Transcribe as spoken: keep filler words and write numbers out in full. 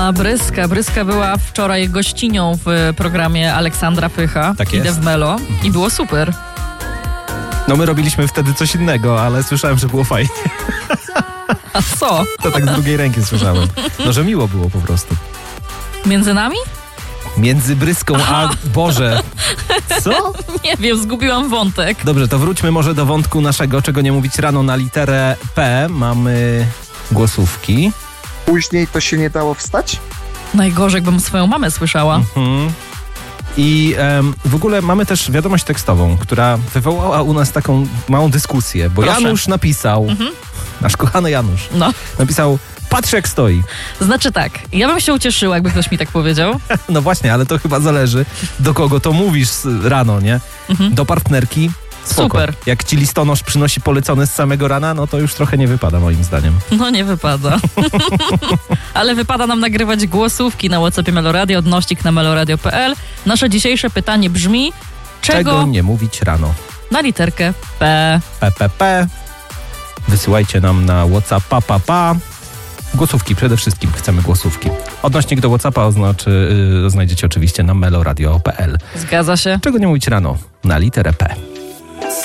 A Bryska. Bryska była wczoraj gościnią w programie Aleksandra Pycha. Tak Idę jest. w Melo i było super. No my robiliśmy wtedy coś innego, ale słyszałem, że było fajnie. A co? To tak z drugiej ręki słyszałem. No, że miło było po prostu. Między nami? Między Bryską a... Boże. Co? Nie wiem, zgubiłam wątek. Dobrze, to wróćmy może do wątku naszego, czego nie mówić rano na literę P. Mamy głosówki. Później to się nie dało wstać? Najgorzej, jakbym swoją mamę słyszała. Mhm. I em, w ogóle mamy też wiadomość tekstową, która wywołała u nas taką małą dyskusję, bo Proszę. Janusz napisał, Mhm. nasz kochany Janusz, No, napisał: patrz jak stoi. znaczy tak, ja bym się ucieszyła, jakby ktoś mi tak powiedział. No właśnie, ale to chyba zależy, do kogo to mówisz rano, nie? Mhm. Do partnerki? Spoko. Super. Jak ci listonosz przynosi polecony z samego rana, no to już trochę nie wypada moim zdaniem. No nie wypada. Ale wypada nam nagrywać głosówki na WhatsAppie Meloradio, odnośnik na meloradio kropka p l. Nasze dzisiejsze pytanie brzmi, czego, Czego nie mówić rano? na literkę P. P P P. Wysyłajcie nam na WhatsAppa, pa, pa. Głosówki, przede wszystkim chcemy głosówki. Odnośnik do WhatsAppa oznaczy, yy, znajdziecie oczywiście na meloradio kropka p l. Zgadza się. Czego nie mówić rano? Na literę P.